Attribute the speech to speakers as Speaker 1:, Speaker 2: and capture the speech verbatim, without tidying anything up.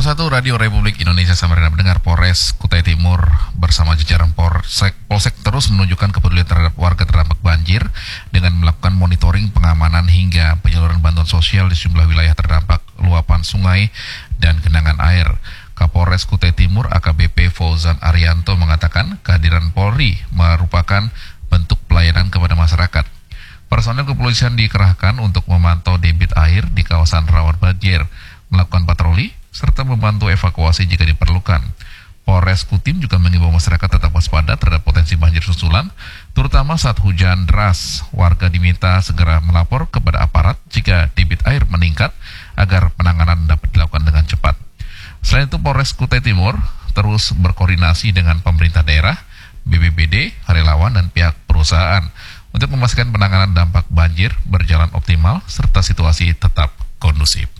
Speaker 1: satu Radio Republik Indonesia Samarinda mendengar Polres Kutai Timur bersama jajaran Polsek, Polsek terus menunjukkan kepedulian terhadap warga terdampak banjir dengan melakukan monitoring pengamanan hingga penyaluran bantuan sosial di sejumlah wilayah terdampak luapan sungai dan genangan air. Kapolres Kutai Timur A K B P Fauzan Arianto mengatakan kehadiran Polri merupakan bentuk pelayanan kepada masyarakat. Personel kepolisian dikerahkan untuk memantau debit air di kawasan rawan banjir, melakukan patroli, serta membantu evakuasi jika diperlukan. Polres Kutim juga mengimbau masyarakat tetap waspada terhadap potensi banjir susulan, terutama saat hujan deras. Warga diminta segera melapor kepada aparat jika debit air meningkat agar penanganan dapat dilakukan dengan cepat. Selain itu, Polres Kutai Timur terus berkoordinasi dengan pemerintah daerah, B P B D, relawan, dan pihak perusahaan untuk memastikan penanganan dampak banjir berjalan optimal serta situasi tetap kondusif.